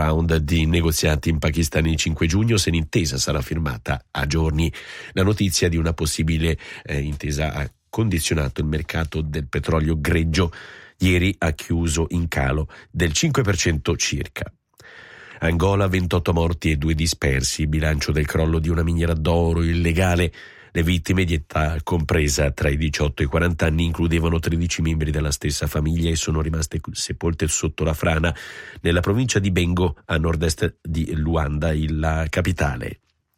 round di negoziati in Pakistan il 5 giugno se l'intesa sarà firmata a giorni. La notizia di una possibile intesa ha condizionato il mercato del petrolio greggio. Ieri ha chiuso in calo del 5% circa. Angola, 28 morti e 2 dispersi, bilancio del crollo di una miniera d'oro illegale. Le vittime di età compresa tra i 18 e i 40 anni includevano 13 membri della stessa famiglia e sono rimaste sepolte sotto la frana nella provincia di Bengo, a nord-est di Luanda, la capitale.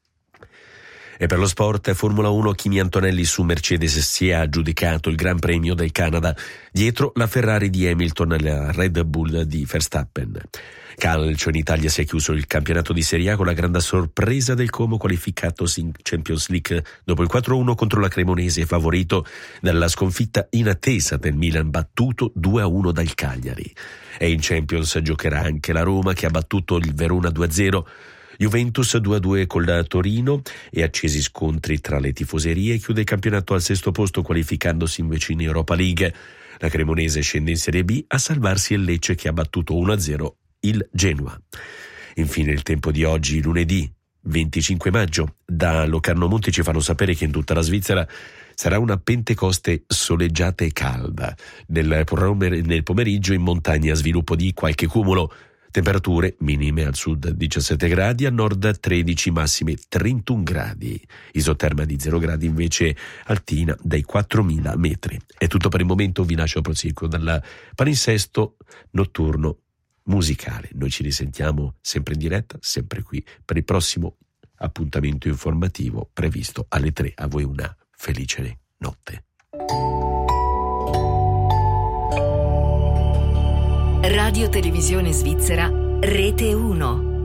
E per lo sport, Formula 1, Kimi Antonelli su Mercedes si è aggiudicato il Gran Premio del Canada, dietro la Ferrari di Hamilton e la Red Bull di Verstappen. Calcio, in Italia si è chiuso il campionato di Serie A con la grande sorpresa del Como, qualificatosi in Champions League dopo il 4-1 contro la Cremonese, favorito dalla sconfitta inattesa del Milan, battuto 2-1 dal Cagliari. E in Champions giocherà anche la Roma, che ha battuto il Verona 2-0, Juventus 2-2 col Torino e accesi scontri tra le tifoserie. Chiude il campionato al 6° posto, qualificandosi invece in Europa League. La Cremonese scende in Serie B, a salvarsi il Lecce, che ha battuto 1-0 il Genoa. Infine il tempo di oggi, lunedì 25 maggio. Da Locarno Monti ci fanno sapere che in tutta la Svizzera sarà una Pentecoste soleggiata e calda. Nel pomeriggio in montagna sviluppo di qualche cumulo. Temperature minime al sud 17 gradi, al nord 13, massime 31 gradi. Isoterma di 0 gradi invece altina dai 4.000 metri. È tutto per il momento, vi lascio a proseguo dal palinsesto notturno musicale. Noi ci risentiamo sempre in diretta, sempre qui, per il prossimo appuntamento informativo previsto alle 3. A voi una felice notte. Radio Televisione Svizzera, Rete 1.